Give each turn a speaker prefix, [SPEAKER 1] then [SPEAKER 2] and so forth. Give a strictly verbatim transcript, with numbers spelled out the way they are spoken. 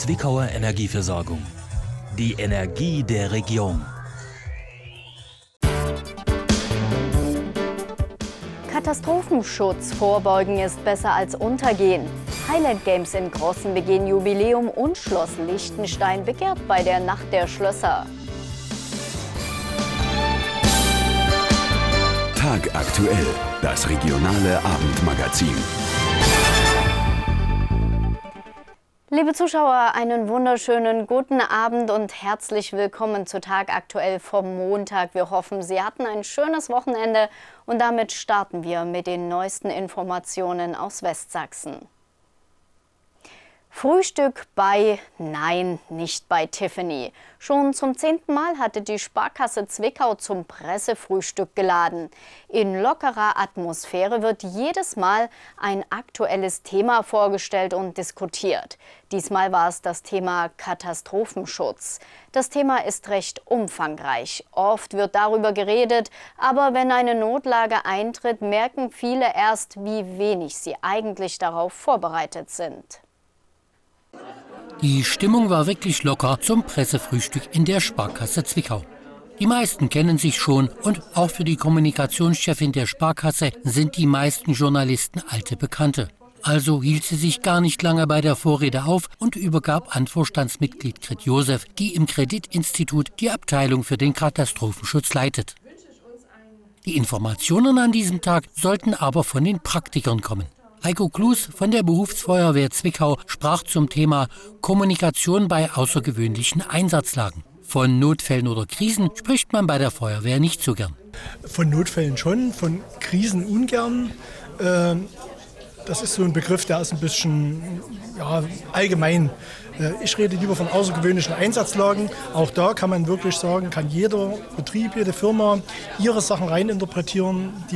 [SPEAKER 1] Zwickauer Energieversorgung. Die Energie der Region.
[SPEAKER 2] Katastrophenschutz vorbeugen ist besser als untergehen. Highland Games in Grossen begehen Jubiläum und Schloss Liechtenstein begehrt bei der Nacht der Schlösser.
[SPEAKER 3] Tagaktuell, das regionale Abendmagazin.
[SPEAKER 2] Liebe Zuschauer, einen wunderschönen guten Abend und herzlich willkommen zu Tagaktuell vom Montag. Wir hoffen, Sie hatten ein schönes Wochenende und damit starten wir mit den neuesten Informationen aus Westsachsen. Frühstück bei, nein, nicht bei Tiffany. Schon zum zehnten Mal hatte die Sparkasse Zwickau zum Pressefrühstück geladen. In lockerer Atmosphäre wird jedes Mal ein aktuelles Thema vorgestellt und diskutiert. Diesmal war es das Thema Katastrophenschutz. Das Thema ist recht umfangreich. Oft wird darüber geredet, aber wenn eine Notlage eintritt, merken viele erst, wie wenig sie eigentlich darauf vorbereitet sind.
[SPEAKER 4] Die Stimmung war wirklich locker zum Pressefrühstück in der Sparkasse Zwickau. Die meisten kennen sich schon und auch für die Kommunikationschefin der Sparkasse sind die meisten Journalisten alte Bekannte. Also hielt sie sich gar nicht lange bei der Vorrede auf und übergab an Vorstandsmitglied Grit Josef, die im Kreditinstitut die Abteilung für den Katastrophenschutz leitet. Die Informationen an diesem Tag sollten aber von den Praktikern kommen. Heiko Klus von der Berufsfeuerwehr Zwickau sprach zum Thema Kommunikation bei außergewöhnlichen Einsatzlagen. Von Notfällen oder Krisen spricht man bei der Feuerwehr nicht so gern.
[SPEAKER 5] Von Notfällen schon, von Krisen ungern. Das ist so ein Begriff, der ist ein bisschen ja, allgemein. Ich rede lieber von außergewöhnlichen Einsatzlagen. Auch da kann man wirklich sagen, kann jeder Betrieb, jede Firma ihre Sachen reininterpretieren, die